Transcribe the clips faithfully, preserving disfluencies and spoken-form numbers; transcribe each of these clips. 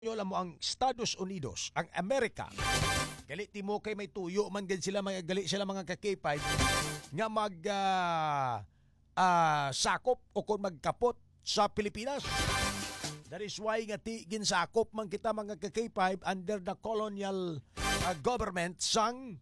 Nyo mo ang Estados Unidos, ang Amerika. Galit mo kay may tuyo man gid sila, mga gali sila mga ka K five nga mag uh, uh, sakop o kung magkapot sa Pilipinas. That is why nga ti ginsakop man kita mga ka K five under the colonial uh, government sang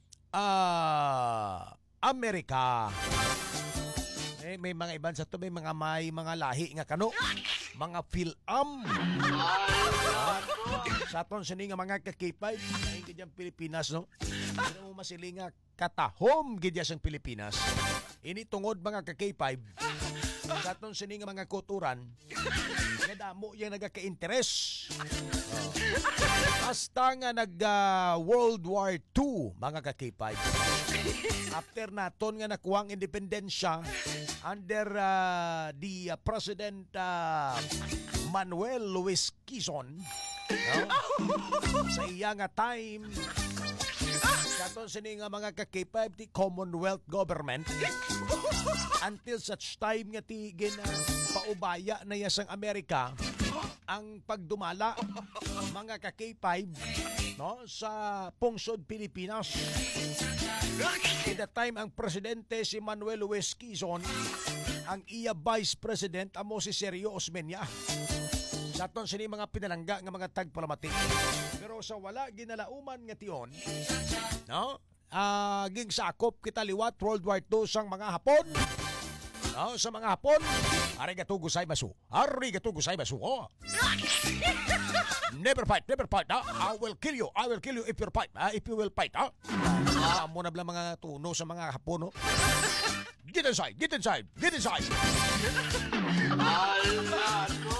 uh, Amerika. Eh, may mga iban sa to, may mga may mga lahi nga kano, mga Phil-Am. Ah, sa aton sini nga mga ka-K five, ay gidyang Pilipinas, no? Pero mo masili nga katahom gidya sang Pilipinas. Ini tungod mga ka-K five, sa aton sini nga mga kulturan, nga damo yang nagaka-interes. Oh. Hasta nga nag uh, World War Two mga ka-K five. After naton nga nakuwang independensya under uh, the uh, President uh, Manuel Luis Quezon, no? Sa iya nga time, katon sini nga mga ka-K five ti Commonwealth government until such time nga ti gina paubaya na yasang Amerika ang pagdumala mga ka-K five, no, sa pungsod Pilipinas. At the time ang presidente si Manuel Luis Quezon, ang iya vice president amo si Sergio Osmeña. Sa aton sini mga pinalangga nga mga tagpalamati. Pero sa wala ginalauman nga tion, no, uh, ging sakop kita liwat World War Two sang mga Hapon. No, sa mga Hapon, arigatou gozaimasu. Arigatou gozaimasu. Oh. Never fight, never fight. Ha? I will kill you. I will kill you if you fight. Ha? If you will fight. Ha? Ah, mo na bala mga tuno sa mga Hapon. No? Get inside, get inside, get inside. Allah ko.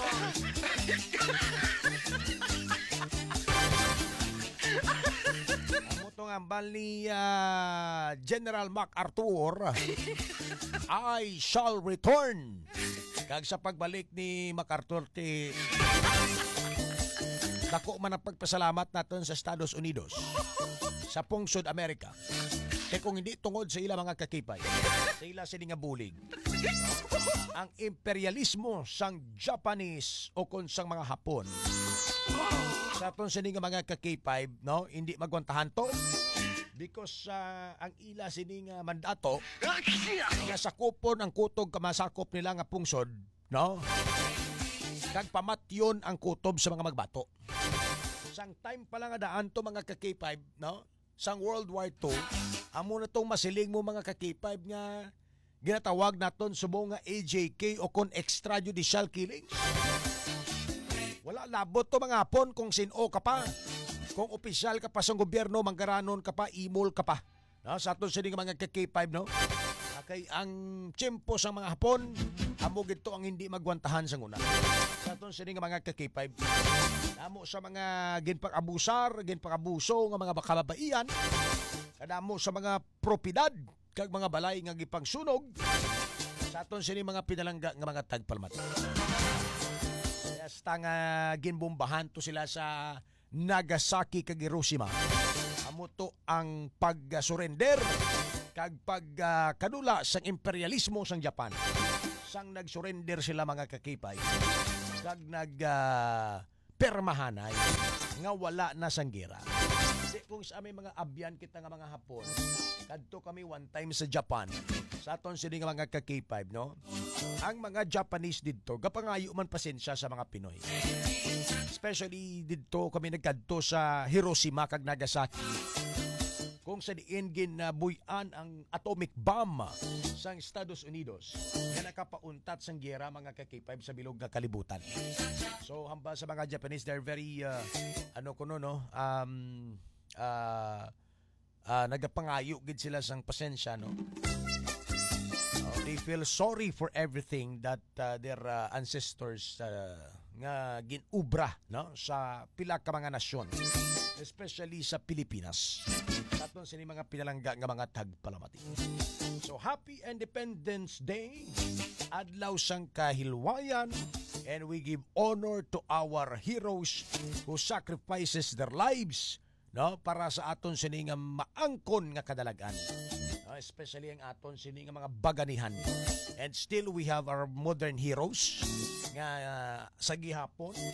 Amo tong ambal ni uh, General MacArthur, I shall return. Kag sa pagbalik ni MacArthur ti dako man ang pagpasalamat naton sa Estados Unidos sa pungsod Amerika. Kaya kung hindi tungod sa ila mga kakipay, sa ila sila nga bulig, ang imperialismo sang Japanese o kung sang mga Hapon, sa aton sila nga mga kakipay, no, hindi magwantahan to because uh, ang ila sila nga mandato nga sakupon ang kutog kamasakop nila nga pungsod, no, kag pamatyon ang kutob sa mga magbato. Sang time pa lang nga daan to mga ka-K five, no, sang World War Two, amo na itong masiling mo mga ka-K five nga ginatawag naton subong nga A J K o kon extrajudicial killings. Wala labot to mga Hapon kung sino ka pa. Kung opisyal ka pa sa gobyerno, manggaranon ka pa, imol ka pa. No, sa aton sini nga mga ka-K five, no? Kay ang tiyempo sa mga Hapon, amo gito ang hindi magwantahan sa nguna. Sa aton sini nga mga ka-K five, amo sa mga ginpag-abusar, ginpag-abuso nga mga kababaihan, kadamo sa mga propidad kag mga balay nga gipangsunog sa aton sini mga pinalangga nga mga tagpalmat. Kaya hasta nga ginbombahan to sila sa Nagasaki kag Hiroshima. Amo to ang pag-surrender kag pagkadula uh, sang imperialismo sang Japan. Sang nag-surrender sila mga kakipay kag nag uh, permahanay nga wala na sang gera. Kung sa aming mga abyan kita nga mga Hapon, kadto kami one time sa Japan, sa aton sila nga mga ka-K five, no? Ang mga Japanese dito, gapangayo man pasensya sa mga Pinoy. Especially dito kami nagkadto sa Hiroshima kag Nagasaki. Kung sa diin ginabuyan ang atomic bomb sa Estados Unidos, na nakapauntat sang gera mga ka-K five sa bilog nga kalibutan. So hamba sa mga Japanese, they're very uh, ano kuno no, um uh, uh, nagapangayo gid sila sang pasensya, no. Uh, they feel sorry for everything that uh, their uh, ancestors uh, nga ginubra, no, sa pila ka mga nasyon, especially sa Pilipinas. Taton sini mga pinalangga nga mga tagpalamati. So happy Independence Day, adlaw sang kahilwayan, and we give honor to our heroes who sacrifices their lives, no, para sa aton sini nga maangkon nga kadalagan, no, especially ang aton sini nga mga baganihan. And still we have our modern heroes nga uh, sa gihapon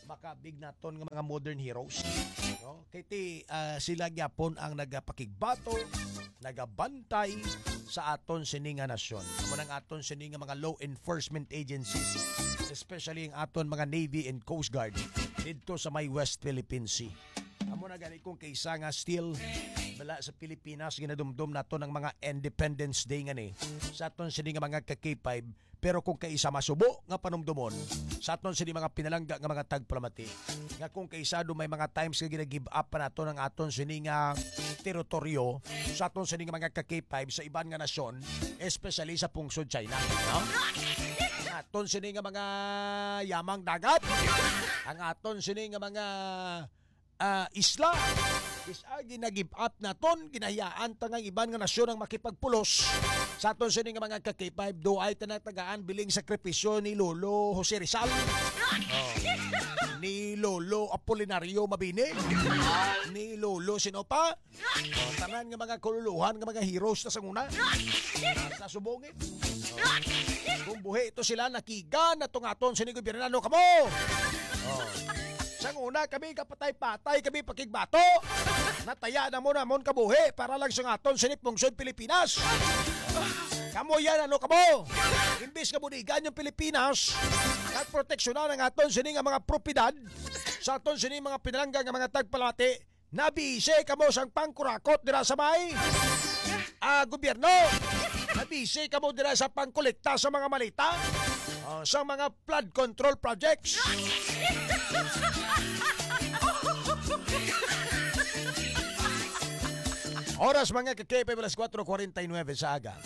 makabig naton nga mga modern heroes. No? Kay ti uh, sila gyapon ang nagapakigbato, nagabantay sa aton sini nga nasyon. Amo nang aton sini nga mga law enforcement agencies, especially ang aton mga Navy and Coast Guard didto sa may West Philippine Sea. Amo na gani kung kaysa nga still bala sa Pilipinas ginadumdum nato ng mga Independence Day nga ni sa aton sini nga mga ka K five, pero kung kaysa masubo nga panumdumon sa aton sini mga pinalangga nga mga tagplamati nga kung kaysa do may mga times nga gina-give up pa nato ng aton sini nga teritoryo sa aton sini nga mga ka K five sa iban nga nasyon, especially sa pungsod China, no? Aton sini nga mga yamang dagat, ang aton sini nga mga uh, isla is uh, ginagib up naton, ginayaan ta nga iban nga nasyon ang makipagpulos sa aton sini nga mga ka K five. Do ay tanatagaan biling sakripisyo ni Lolo Jose Rizal, oh, ni Lolo Apolinario Mabini, ni Lolo Sinopa, oh, tanan nga mga kululuhan nga mga heroes na sanguna sa subongit. Oh, kung buhi ito sila nakiga na itong aton sini gobyernano kamo. Oh, sa una kami kapatay-patay kami pakigbato. Nataya na mo namon kabuhi para lang sa aton sinip pungsod Pilipinas. Kamo yan ano kamo. Imbis ka bunigan yung Pilipinas at proteksyonan ang aton sini nga mga propiedad sa aton sini mga pinalangga nga mga tagpalati, nabise kamo sang pangkurakot dira sa may ah, gobyerno. Nabise kamo dira sa pangkolekta sa mga malita, uh, sa mga flood control projects. Oras mga ka-K P alas four forty-nine sa aga.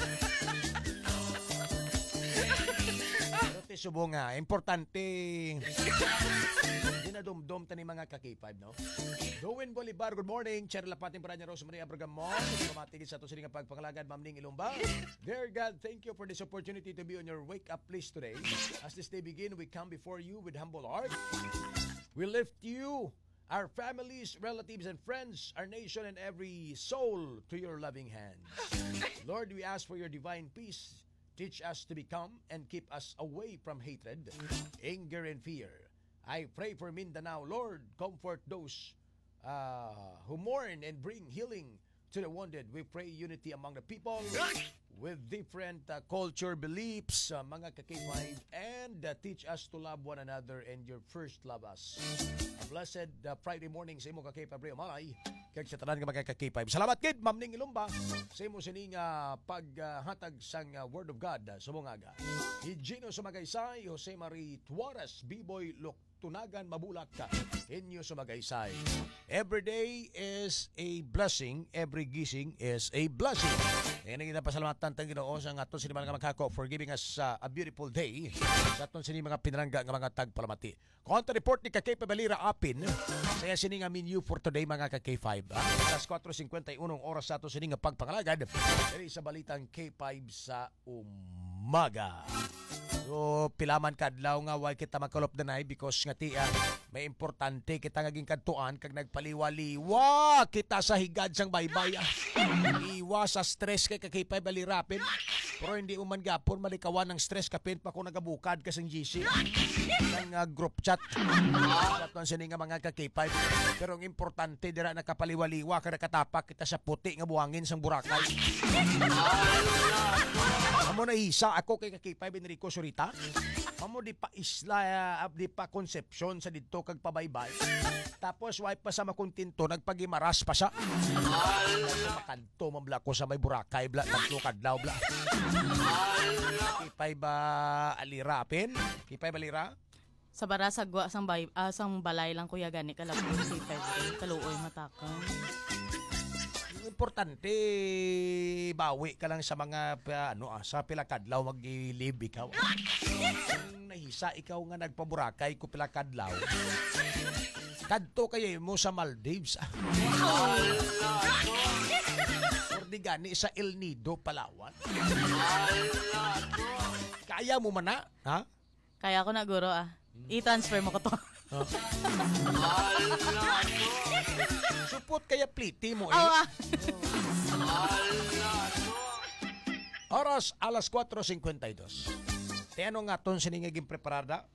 Pero ti subo nga, importante dinadumdum tani mga ka-K five, no? Dowen Bolivar, good morning. Cher Lapating Paranya Rose Maria Bergamon. Kumatigid sa to sining pagpangalagad Ma'am Ning Ilumba. Dear God, thank you for this opportunity to be on your wake-up list today. As this day begin, we come before you with humble heart. We lift you, our families, relatives, and friends, our nation, and every soul to your loving hands. Lord, we ask for your divine peace. Teach us to become and keep us away from hatred, anger, and fear. I pray for Mindanao, Lord, comfort those uh, who mourn and bring healing to the wounded. We pray unity among the people with different uh, culture, beliefs, uh, mga ka-K five, and uh, teach us to love one another and your first love us. A blessed uh, Friday morning sa imo ka-K five, Rio Malay, kag sa tanan nga mga ka-K five. Salamat kid, Ma'am Ning Ilumba, sa imo sining uh, paghatag uh, sang uh, Word of God uh, sa bungaga. Higino Sumagaysay, Jose Marie Tuares, B-Boy Lok, Tunagan Mabulak ka inyo sumagaysay. Every day is a blessing, every gising is a blessing. Ngayon na pasalamatan tang Ginoo sa aton sini mga magkako for giving us uh, a beautiful day sa aton sini mga pinarangga nga mga tagpalamati. Konta report ni K K Balira Apin saya sini nga menu for today mga ka K five. Alas four fifty-one oras sa aton sini nga pagpangalagad diri sa balitang K five sa umaga. So, pilaman kadlaw nga why kita makulop danay because nga tiya may importante kita ngaging kadtuan kag nagpaliwaliwa kita sa higad sang baybay. Iwa sa stress kay kakay balirapin. Pero hindi uman gapon malikawan ng stress kapin pa kung nagabukad kasing G C. Ang uh, group chat. Sa tuan sini nga mga kakay pero ang importante dira nakapaliwaliwa kag nakatapak kita sa puti nga buhangin sang Boracay. Amo na isa ako kay kakay Enrico Surita. Amo di pa isla uh, di pa konsepsyon sa didto kag pabaybay. Tapos wipe pa sa makuntinto nagpagimaras pa siya. Makanto mambla ko sa may Boracay bla tatlo kadlaw bla. Kipay ba alirapin? Kipay balira? Sa bara sagwa sang bay uh, sang balay lang kuya gani kalabot si five kaluoy matakan. Importante bawi ka lang sa mga uh, ano ah, sa pila kadlaw mag-live ikaw. Kung nahisa ikaw nga nagpaburakay ko pila kadlaw. Kadto kayo mo sa Maldives. Or di gani sa El Nido, Palawan. Kaya mo man na, ha? Kaya ko na guro ah. I-transfer mo ko to. Huh? Support kaya pliti mo eh. Oh, ah. Oras alas four fifty-two. Te ano nga ton siningaging preparada?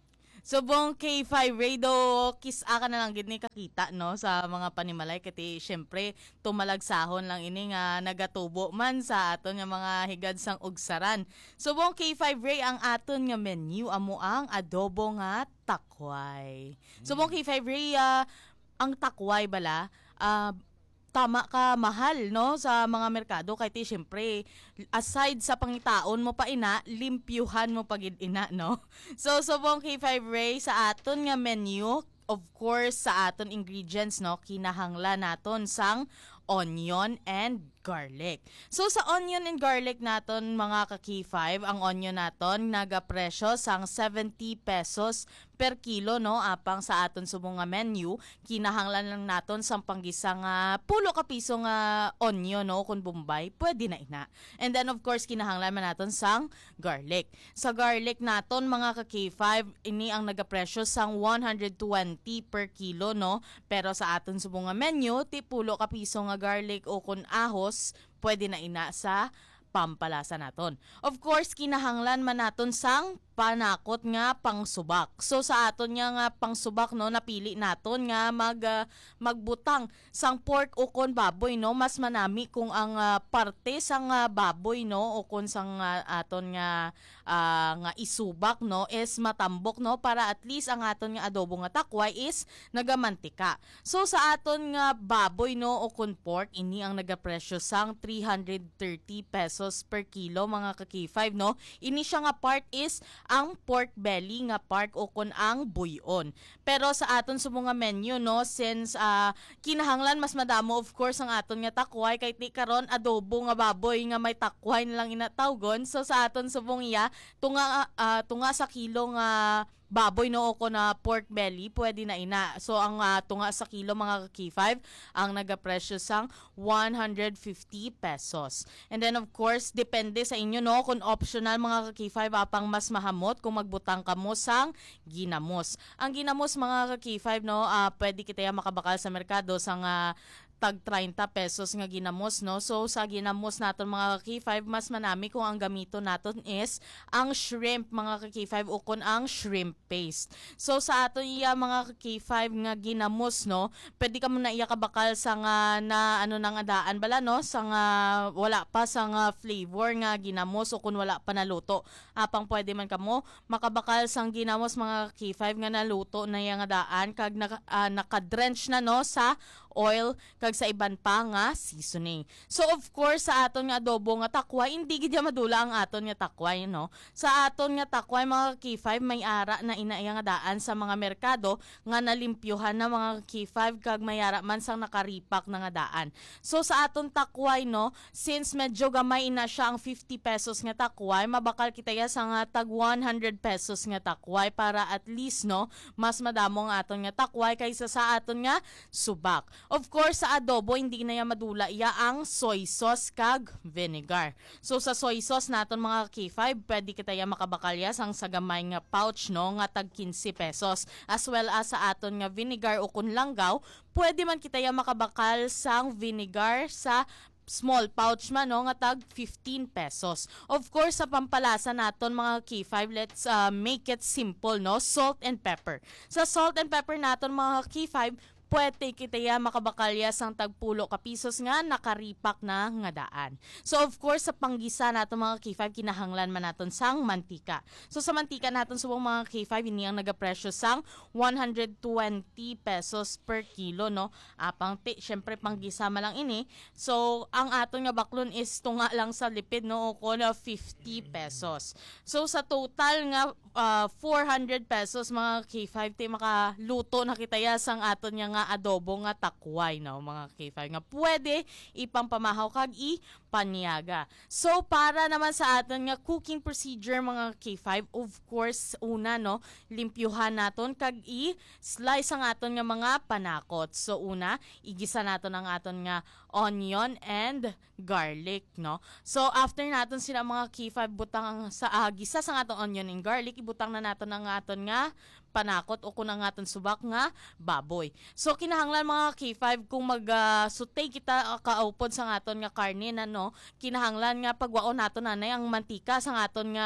Subong K five radio kiss aka na lang gid ni kakita no sa mga panimalay kati syempre tumalagsahon lang ini nga nagatubo man sa aton nga mga higad sang ugsaran. Subong K five ray ang aton nga menu amo ang adobo nga takway. Subong K five ray ah, ang takway bala ah, tama ka mahal no sa mga merkado kay ti syempre aside sa pangitaon mo pa ina limpyuhan mo pagid ina no. So subong K five ray sa aton nga menu of course sa aton ingredients no kinahanglan naton sang onion and garlic. So sa onion and garlic naton mga ka-K five, ang onion naton nagapresyo sang seventy pesos per kilo no apang sa aton subong nga menu kinahanglan lang naton sang panggisa nga pulo ka piso nga onion no kun bombay pwede na ina. And then of course kinahanglan man naton sang garlic. Sa garlic naton mga ka-K five ini ang nagapresyo sang one hundred twenty per kilo no pero sa aton subong nga menu ti pulo ka piso nga garlic o kun ahos pwede na ina sa pampalasa naton. Of course, kinahanglan man naton sang panakot nga pangsubak. So sa aton nga nga pangsubak no napili naton nga mag uh, magbutang sang pork o kon baboy no mas manami kung ang uh, parte sang uh, baboy no o kon sang uh, aton nga uh, nga isubak no is matambok no para at least ang aton nga adobo nga takway is nagamantika. So sa aton nga baboy no o kon pork ini ang nagapresyo sang three hundred thirty pesos per kilo mga ka-K five no. Ini siya nga part is ang pork belly nga part o kun ang buyon. Pero sa aton sa mga menu no since uh, kinahanglan mas madamo of course ang aton nga takway kay ti karon adobo nga baboy nga may takway na lang inatawgon. So sa aton subong iya tunga uh, tunga sa kilo nga baboy no o na pork belly pwede na ina. So ang uh, tunga sa kilo mga ka-K five ang nagapresyo sang one hundred fifty pesos. And then of course depende sa inyo no kung optional mga ka-K five apang mas mahamot kung magbutang kamo sang ginamos. Ang ginamos mga ka-K five no uh, pwede kita ya makabakal sa merkado sang uh, tag thirty pesos nga ginamos no. So sa ginamos naton mga ka-K five mas manami kung ang gamito naton is ang shrimp mga ka-K five o kun ang shrimp paste. So sa aton iya mga ka-K five nga ginamos no, pwede ka muna iya kabakal sa nga na ano nang adaan bala no sa nga wala pa sa nga flavor nga ginamos o kun wala pa naluto. Apang pwede man kamo makabakal sang ginamos mga ka-K five nga naluto na iya nga daan kag naka, uh, naka-drench na no sa oil kag sa iban pa nga seasoning. So of course sa aton nga adobo nga takway hindi gid madula ang aton nga takway no. Sa aton nga takway mga ka-K five may ara na inaya nga daan sa mga merkado nga nalimpyuhan na mga ka-K five kag may ara man sang nakaripak na nga daan. So sa aton takway no since medyo gamay na siya ang fifty pesos nga takway mabakal kita ya sa nga tag one hundred pesos nga takway para at least no mas madamo ang aton nga takway kaysa sa aton nga subak. Of course, sa adobo, hindi na yan madula iya ang soy sauce kag vinegar. So, sa soy sauce naton mga ka-K five, pwede kita yan makabakalya sang sagamay nga pouch, no, nga tag fifteen pesos. As well as sa aton nga vinegar o kun langgaw, pwede man kita yan makabakal sang vinegar sa small pouch man no nga tag fifteen pesos. Of course sa pampalasa naton mga ka-K five let's uh, make it simple no salt and pepper. Sa salt and pepper naton mga ka-K five pwede kita ya makabakalya sang tagpulo ka pisos nga nakaripak na nga daan. So of course sa panggisa naton mga ka-K five kinahanglan man naton sang mantika. So sa mantika naton subong mga ka-K five ini ang nagapresyo sang one hundred twenty pesos per kilo no. Apang ti syempre panggisa man lang ini. So ang aton nga baklon is tunga lang sa lipid no o na fifty pesos. So sa total nga uh, four hundred pesos mga ka-K five ti makaluto na kita ya sang aton nga nga adobo nga takway no mga ka-K five nga pwede ipampamahaw kag i panyaga. So para naman sa aton nga cooking procedure mga ka-K five of course una no limpyuhan naton kag i slice ang aton nga mga panakot. So una igisa naton ang aton nga onion and garlic no. So after naton sila mga ka-K five butang sa uh, gisa sa aton onion and garlic ibutang na naton ang aton nga panakot o kung ang aton subak nga baboy. So kinahanglan mga ka-K five kung mag-saute uh, kita uh, kaupod sa aton nga karne na no, kinahanglan nga pagwaon naton nanay ang mantika sa aton nga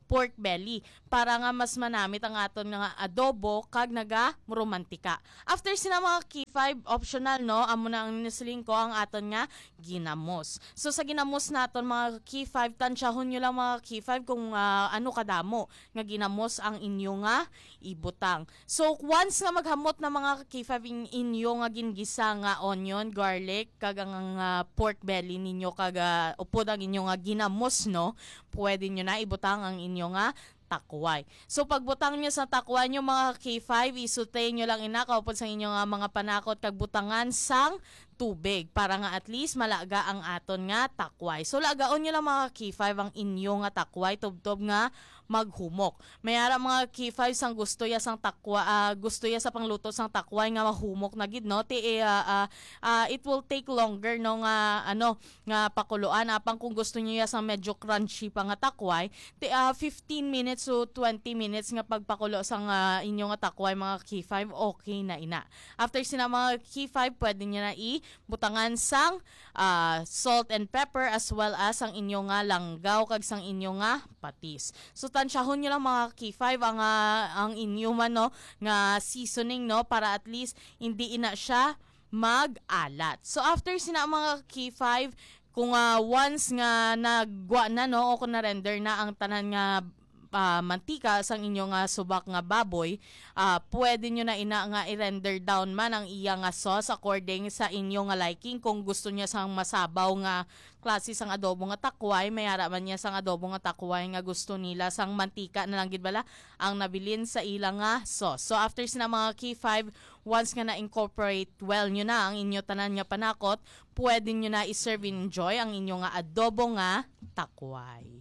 pork belly para nga mas manamit ang aton nga adobo kag naga romantika. After sina mga key five optional no, amo na ang nisiling ko ang aton nga ginamos. So sa ginamos naton mga key five, tansyahon nyo lang mga key five kung uh, ano kadamo nga ginamos ang inyo nga ibutang. So once nga maghamot na mga key five in inyo nga gingisa nga onion, garlic, kag ang uh, pork belly ninyo kag uh, upod ang inyo nga ginamos no, pwede nyo na ibutang ang inyo nga takway. So pagbutang nyo sa takway nyo mga K five, isutay nyo lang ina kaupod sa inyo nga mga panakot kag butangan sang tubig para nga at least malaga ang aton nga takway. So lagaon nyo lang mga K five ang inyo nga takway tubtob nga maghumok. Mayara mga K five sang gusto ya sang takwa, uh, gusto ya sa pangluto sang takway nga mahumok na gid no. Ti uh, uh, uh, it will take longer no nga ano nga pakuluan apang kung gusto niyo ya sang medyo crunchy pa nga takway, ti uh, fifteen minutes to twenty minutes nga pagpakulo sang uh, inyo nga takway mga K five, okay na ina. After sina mga K five, pwede niyo na i butangan sang uh, salt and pepper as well as ang inyo nga langgaw kag sang inyo nga patis. So tansyahon nyo lang mga K five ang uh, ang inyo man no nga seasoning no para at least hindi ina siya mag-alat. So after sina mga K five, kung uh, once nga nagwa na no o kung na-render na ang tanan nga Uh, mantika sang inyo nga subak nga baboy, uh, pwede nyo na ina nga i-render down man ang iya nga sauce according sa inyo nga liking. Kung gusto niya sang masabaw nga klase sang adobo nga takway, mayara man niya sang adobo nga takway nga gusto nila sang mantika na lang gid bala ang nabilin sa ilang nga sauce. So after sina mga K five, once nga na-incorporate well nyo na ang inyo tanan nga panakot, pwede nyo na i-serve and enjoy ang inyo nga adobo nga takway.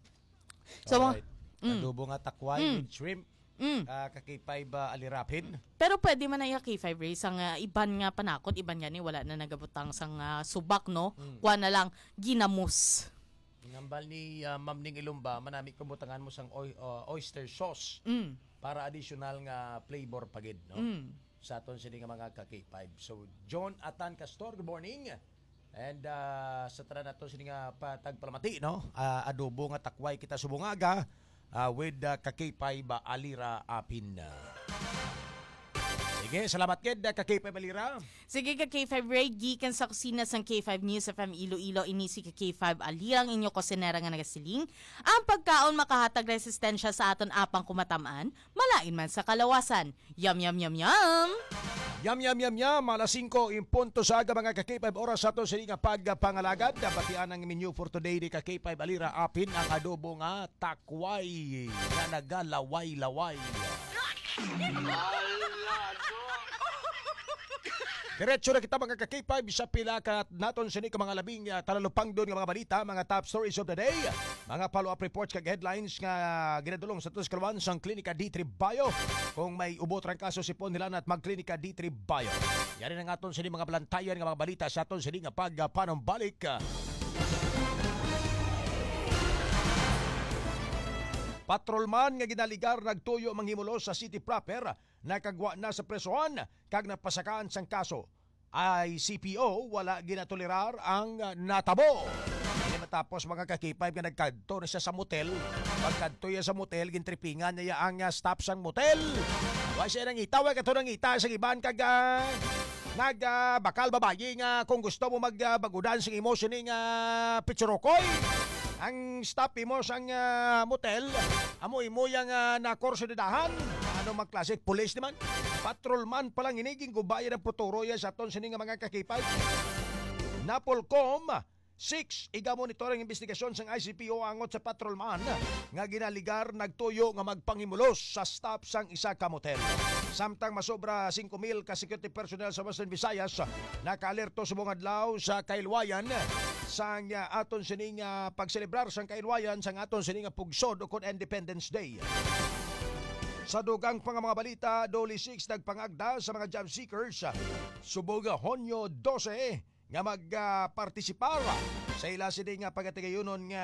So, alright. Mm. Adobo nga takway Mm. with shrimp. Mm. Uh, kakipay ba alirapin? Pero pwede man na iya K five race ang uh, iban nga panakot, iban yan ni wala na nagabutang sang uh, subak no. Mm. Kuha na lang ginamos. Ngambal ni uh, Ma'am Ning Ilumba, manami kumutangan mo sang oy- uh, oyster sauce Mm. para additional nga flavor pagid no. Mm. Sa aton sini nga mga ka K five. So John Atan Castor, good morning. And uh, sa tara nato sini nga patagpalamati no. Uh, adobo nga takway kita subungaga. Uh, with uh, kakipay ba Alira Apin. Sige, salamat kid kakipay Alira. Sige ka K five Ray, gikan sa kusina sang K five News F M Iloilo, inisi ka K five Alirang inyo kosenera nga nagasiling. Ang pagkaon makahatag resistensya sa aton apang kumatamaan, malain man sa kalawasan. Yum yum yum yum! Yam yam yam yam, alas singko in punto sa aga mga ka K five oras sa to sa nga pagpangalagad. Batian ang menu for today ni ka K five Alira Apin ang adobo nga takway nga nagalaway-laway. Diretso na kita mga ka K five sa pila ka naton sini ka mga labing uh, talalupang doon nga mga balita, mga top stories of the day, mga follow-up reports kag headlines nga ginadulong sa Tuscalwan sang Klinika D three Bio. Kung may ubot rang kaso sipon nila at mag-Klinika D three Bio. Yan ang aton sini mga balantayan nga mga balita sa aton sini nga pagpanumbalik. Patrolman nga ginaligar nagtuyo manghimulos sa city proper, nakagwa na sa presohan kag napasakaan sang kaso. I C P O wala ginatolerar ang natabo. Hindi matapos mga ka K five nga nagkadto na siya sa motel. Pagkadto niya sa motel, gintripingan niya ang uh, staff sang motel. Wa siya nang itaw, kato nang ita sa iban kag uh, nag uh, bakal babayi nga kung gusto mo magbagudan uh, sa emosyon ng uh, pitsurokoy. Ang staff mo sang uh, motel, amoy mo yung uh, nakorsudidahan. Ano mang klasik? Police naman. Patrolman palang iniging gubayan ng Putoroya sa aton sining mga kakipay. Napolcom, six, iga monitor ang investigasyon sang I C P O angot sa patrolman nga ginaligar nagtuyo nga magpangimulos sa staff sang isa ka motel. Samtang masobra five mil ka security personnel sa Western Visayas naka-alerto sa mga adlaw sa kailwayan sang uh, aton sining uh, pagselebrar sang kailwayan sang aton sining pugsod ukon Independence Day. Sa dugang pang mga balita, Doli six nagpangagda sa mga job seekers subog Honyo twelve nga magpartisipar uh, sa ila sining nga pagatigayunon nga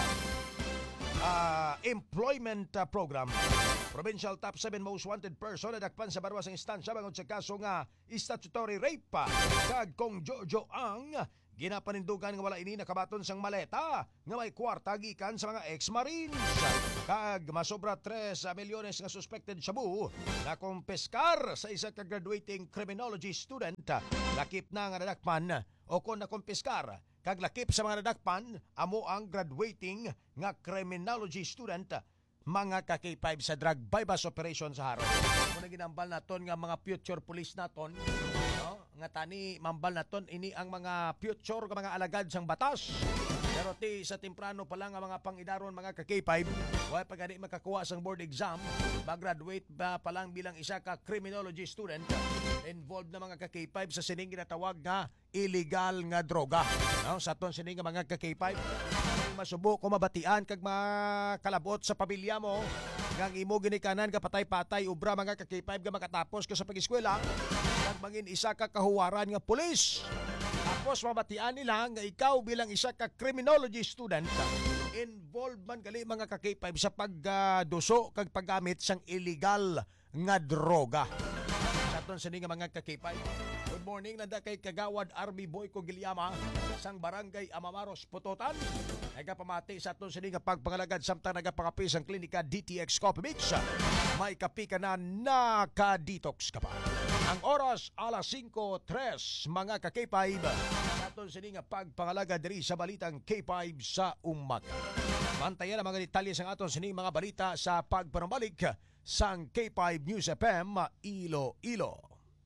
uh, employment uh, program. Provincial top seven most wanted person na dakpan sa barwas ng instansya bangod sa kaso nga statutory rape kag kong Jojo ang Ginapanindugan nga wala ini nakabaton sang maleta nga may kwarta gikan sa mga ex-marines. Kag masobra tres milyones nga suspected shabu na kumpeskar sa isa ka graduating criminology student. Lakip na nga nadakpan o kung nakumpiskar kag lakip sa mga nadakpan amo ang graduating nga criminology student mga ka K five sa drug bypass operation sa harap. Kung ginambal naton nga mga future police naton, no? Nga tani mambal naton ini ang mga future nga mga alagad sang batas. Pero ti sa temprano pa lang ang mga pangidaron mga ka K five, wala pa gani makakuha sang board exam, mag-graduate ba pa lang bilang isa ka criminology student involved na mga ka K five sa sining ginatawag nga illegal nga droga. No? Sa aton sining nga mga ka K five, masubo ko mabatian kag makalabot sa pamilya mo ngang imo ginikanan ka patay-patay ubra mga ka K five nga makatapos ka sa pag-eskwela kag mangin isa ka kahuwaran nga pulis. Tapos mabatian nila nga ikaw bilang isa ka criminology student involved man gali mga ka K five sa pagduso kag paggamit sang illegal nga droga. Sa aton sini nga mga ka K five, good morning, nanda kay Kagawad Army Boy ko Gilyama sang barangay Amamaros, Putotan. Nagapamati sa aton sini nga pagpangalagad samtang nagapangapi sang klinika D T X Coffee Mix. May kapi ka na naka-detox ka pa. Ang oras alas singko tres mga ka K five. Sa aton sini nga pagpangalagad diri sa balitang K five sa umaga. Mantayan ang mga detalye sang aton sini mga balita sa pagpanambalik sang K five News F M Iloilo.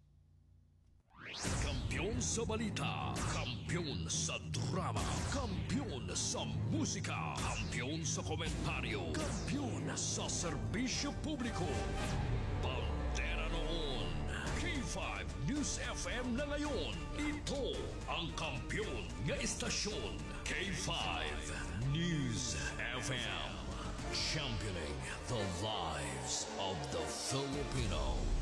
Kampiyon sa balita, kampiyon sa drama, kampiyon sa musika, kampiyon sa komentaryo, kampiyon sa serbisyo publiko. Pantera noon, K five News F M na ngayon. Ito ang kampiyon nga istasyon, K five News F M. Championing the lives of the Filipino.